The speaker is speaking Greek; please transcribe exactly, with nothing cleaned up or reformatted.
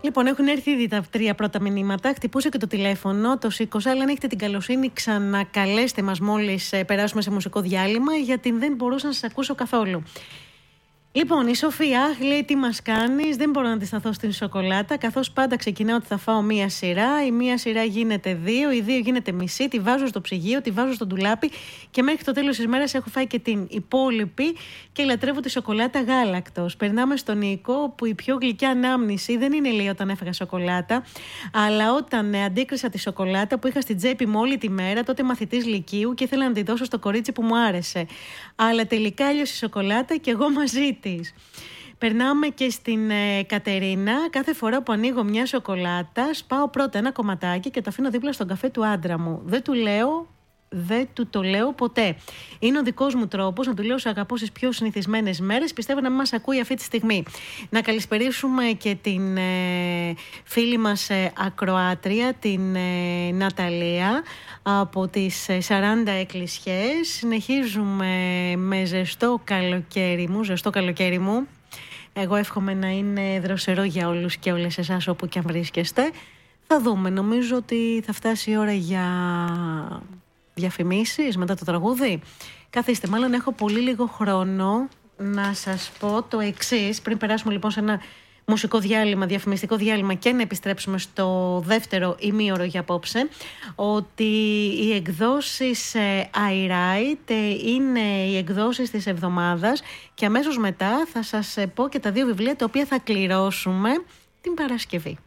Λοιπόν, έχουν έρθει ήδη τα τρία πρώτα μηνύματα. Χτυπούσε και το τηλέφωνο, το σήκωσα. Αλλά αν έχετε την καλοσύνη, ξανακαλέστε μας μόλις περάσουμε σε μουσικό διάλειμμα, γιατί δεν μπορούσα να σας ακούσω καθόλου. Λοιπόν, η Σοφία λέει: τι μας κάνεις, δεν μπορώ να αντισταθώ στην σοκολάτα. Καθώς πάντα ξεκινάω ότι θα φάω μία σειρά. Η μία σειρά γίνεται δύο, η δύο γίνεται μισή. Τη βάζω στο ψυγείο, τη βάζω στο ντουλάπι και μέχρι το τέλος της μέρας έχω φάει και την υπόλοιπη και λατρεύω τη σοκολάτα γάλακτος. Περνάμε στον Νίκο, που η πιο γλυκιά ανάμνηση δεν είναι, λέει, όταν έφαγα σοκολάτα, αλλά όταν ε, αντίκρισα τη σοκολάτα που είχα στην τσέπη μου όλη τη μέρα, τότε μαθητής λυκείου, και ήθελα να τη δώσω στο κορίτσι που μου άρεσε. Αλλά τελικά έλειωσε η σοκολάτα και εγώ μαζί της. Περνάμε και στην ε, Κατερίνα. Κάθε φορά που ανοίγω μια σοκολάτα, σπάω πρώτα ένα κομματάκι και το αφήνω δίπλα στον καφέ του άντρα μου. Δεν του λέω, δεν του το λέω ποτέ. Είναι ο δικός μου τρόπος να του λέω: σε αγαπώ στις πιο συνηθισμένες μέρες. Πιστεύω να μην μας ακούει αυτή τη στιγμή. Να καλησπερίσουμε και την ε, φίλη μας ε, ακροάτρια, την ε, Ναταλία, από τις σαράντα εκκλησιές. Συνεχίζουμε με ζεστό καλοκαίρι μου, ζεστό καλοκαίρι μου. Εγώ εύχομαι να είναι δροσερό για όλους και όλες εσάς όπου και αν βρίσκεστε. Θα δούμε, νομίζω ότι θα φτάσει η ώρα για διαφημίσεις μετά το τραγούδι. Καθίστε, μάλλον έχω πολύ λίγο χρόνο να σας πω το εξής, πριν περάσουμε λοιπόν σε ένα μουσικό διάλειμμα, διαφημιστικό διάλειμμα, και να επιστρέψουμε στο δεύτερο ημίωρο για απόψε, ότι οι εκδόσεις I Write είναι οι εκδόσεις της εβδομάδας και αμέσως μετά θα σας πω και τα δύο βιβλία τα οποία θα κληρώσουμε την Παρασκευή.